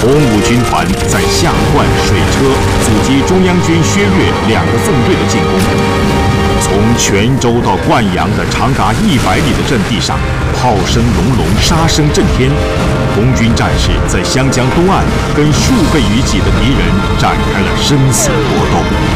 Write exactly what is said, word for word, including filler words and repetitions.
洪武军团在下灌、水车阻击中央军薛岳两个纵队的进攻。从泉州到灌阳的长达一百里的阵地上，炮声隆隆，杀声震天。红军战士在湘江东岸跟数倍于己的敌人展开了生死搏斗。